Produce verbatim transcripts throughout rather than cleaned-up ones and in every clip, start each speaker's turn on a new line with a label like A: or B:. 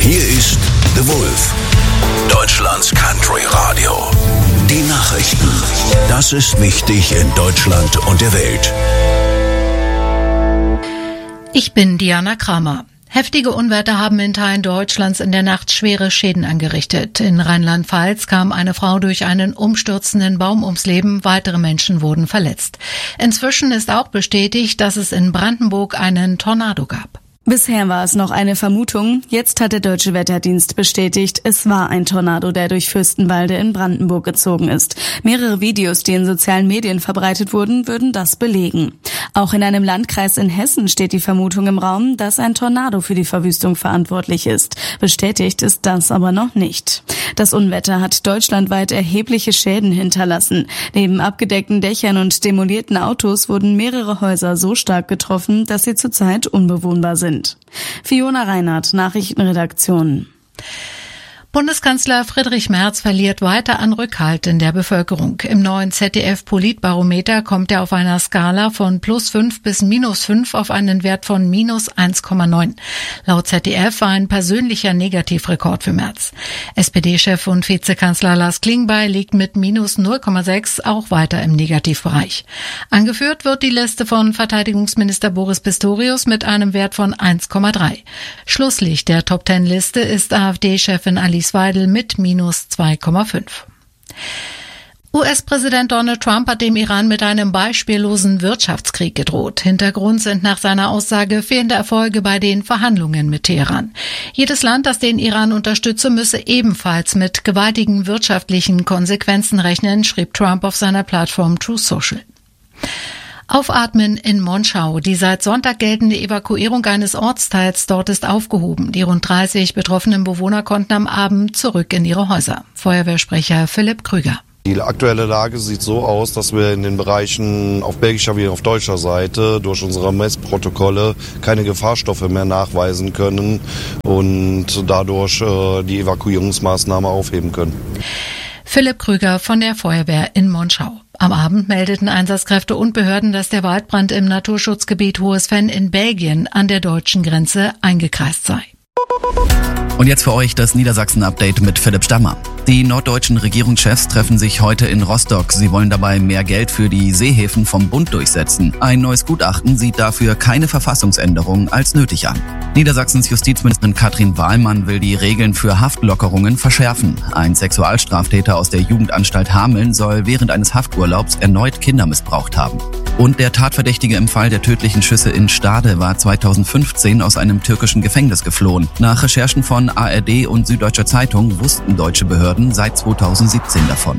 A: Hier ist The Wolf, Deutschlands Country Radio. Die Nachrichten. Das ist wichtig in Deutschland und der Welt.
B: Ich bin Diana Kramer. Heftige Unwetter haben in Teilen Deutschlands in der Nacht schwere Schäden angerichtet. In Rheinland-Pfalz kam eine Frau durch einen umstürzenden Baum ums Leben, weitere Menschen wurden verletzt. Inzwischen ist auch bestätigt, dass es in Brandenburg einen Tornado gab.
C: Bisher war es noch eine Vermutung. Jetzt hat der Deutsche Wetterdienst bestätigt, es war ein Tornado, der durch Fürstenwalde in Brandenburg gezogen ist. Mehrere Videos, die in sozialen Medien verbreitet wurden, würden das belegen. Auch in einem Landkreis in Hessen steht die Vermutung im Raum, dass ein Tornado für die Verwüstung verantwortlich ist. Bestätigt ist das aber noch nicht. Das Unwetter hat deutschlandweit erhebliche Schäden hinterlassen. Neben abgedeckten Dächern und demolierten Autos wurden mehrere Häuser so stark getroffen, dass sie zurzeit unbewohnbar sind. Fiona Reinhardt, Nachrichtenredaktion.
B: Bundeskanzler Friedrich Merz verliert weiter an Rückhalt in der Bevölkerung. Im neuen Z D F-Politbarometer kommt er auf einer Skala von plus fünf bis minus fünf auf einen Wert von minus eins Komma neun. Laut Z D F war ein persönlicher Negativrekord für Merz. S P D-Chef und Vizekanzler Lars Klingbeil liegt mit minus null Komma sechs auch weiter im Negativbereich. Angeführt wird die Liste von Verteidigungsminister Boris Pistorius mit einem Wert von eins Komma drei. Schlusslicht der Top-Ten-Liste ist AfD-Chefin Alice Weidel mit minus zwei Komma fünf. U S-Präsident Donald Trump hat dem Iran mit einem beispiellosen Wirtschaftskrieg gedroht. Hintergrund sind nach seiner Aussage fehlende Erfolge bei den Verhandlungen mit Teheran. Jedes Land, das den Iran unterstütze, müsse ebenfalls mit gewaltigen wirtschaftlichen Konsequenzen rechnen, schrieb Trump auf seiner Plattform Truth Social. Aufatmen in Monschau. Die seit Sonntag geltende Evakuierung eines Ortsteils dort ist aufgehoben. Die rund dreißig betroffenen Bewohner konnten am Abend zurück in ihre Häuser. Feuerwehrsprecher Philipp Krüger.
D: Die aktuelle Lage sieht so aus, dass wir in den Bereichen auf belgischer wie auf deutscher Seite durch unsere Messprotokolle keine Gefahrstoffe mehr nachweisen können und dadurch äh, die Evakuierungsmaßnahme aufheben können.
B: Philipp Krüger von der Feuerwehr in Monschau. Am Abend meldeten Einsatzkräfte und Behörden, dass der Waldbrand im Naturschutzgebiet Hohes Venn in Belgien an der deutschen Grenze eingekreist sei.
E: Und jetzt für euch das Niedersachsen-Update mit Philipp Stammer. Die norddeutschen Regierungschefs treffen sich heute in Rostock. Sie wollen dabei mehr Geld für die Seehäfen vom Bund durchsetzen. Ein neues Gutachten sieht dafür keine Verfassungsänderung als nötig an. Niedersachsens Justizministerin Katrin Wahlmann will die Regeln für Haftlockerungen verschärfen. Ein Sexualstraftäter aus der Jugendanstalt Hameln soll während eines Hafturlaubs erneut Kinder missbraucht haben. Und der Tatverdächtige im Fall der tödlichen Schüsse in Stade war zweitausendfünfzehn aus einem türkischen Gefängnis geflohen. Nach Recherchen von A R D und Süddeutscher Zeitung wussten deutsche Behörden seit zweitausendsiebzehn davon.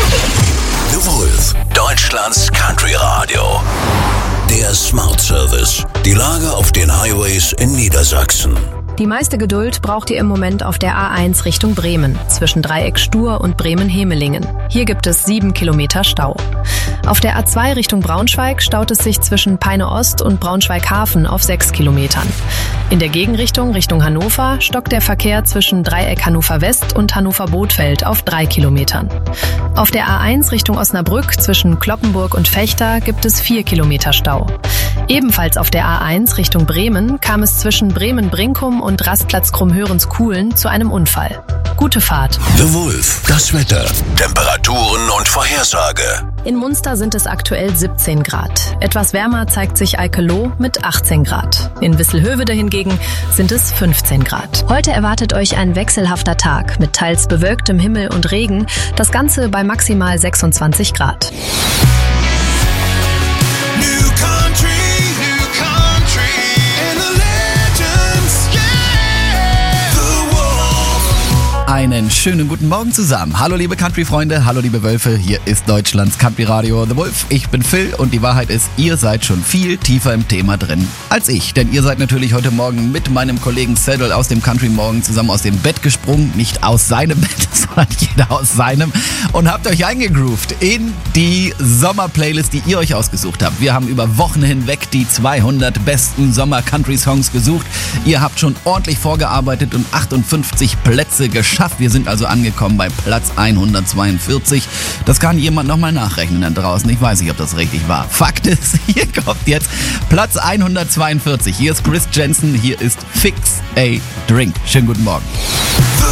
A: The Wolf, Deutschlands Country Radio. Der Smart Service. Die Lage auf den Highways in Niedersachsen.
F: Die meiste Geduld braucht ihr im Moment auf der A eins Richtung Bremen, zwischen Dreieck Stur und Bremen-Hemelingen. Hier gibt es sieben Kilometer Stau. Auf der A zwei Richtung Braunschweig staut es sich zwischen Peine Ost und Braunschweig-Hafen auf sechs Kilometern. In der Gegenrichtung Richtung Hannover stockt der Verkehr zwischen Dreieck Hannover West und Hannover Bothfeld auf drei Kilometern. Auf der A eins Richtung Osnabrück zwischen Cloppenburg und Vechta gibt es vier Kilometer Stau. Ebenfalls auf der A eins Richtung Bremen kam es zwischen Bremen-Brinkum und Rastplatz Krummhörens-Kuhlen zu einem Unfall. Gute Fahrt.
A: The Wolf, das Wetter, Temperaturen und Vorhersage.
F: In Munster sind es aktuell siebzehn Grad. Etwas wärmer zeigt sich Alkeloh mit achtzehn Grad. In Wisselhövede hingegen sind es fünfzehn Grad. Heute erwartet euch ein wechselhafter Tag mit teils bewölktem Himmel und Regen. Das Ganze bei maximal sechsundzwanzig Grad.
E: Einen schönen guten Morgen zusammen. Hallo liebe Country-Freunde, hallo liebe Wölfe, hier ist Deutschlands Country-Radio The Wolf. Ich bin Phil und die Wahrheit ist, ihr seid schon viel tiefer im Thema drin als ich. Denn ihr seid natürlich heute Morgen mit meinem Kollegen Cedric aus dem Country Morgen zusammen aus dem Bett gesprungen. Nicht aus seinem Bett, sondern jeder aus seinem. Und habt euch eingegroovt in die Sommer-Playlist, die ihr euch ausgesucht habt. Wir haben über Wochen hinweg die zweihundert besten Sommer-Country-Songs gesucht. Ihr habt schon ordentlich vorgearbeitet und achtundfünfzig Plätze geschafft. geschafft. Wir sind also angekommen bei Platz hundertzweiundvierzig. Das kann jemand nochmal nachrechnen da draußen. Ich weiß nicht, ob das richtig war. Fakt ist, hier kommt jetzt Platz hundertzweiundvierzig. Hier ist Chris Jensen, hier ist Fix a Drink. Schönen guten Morgen.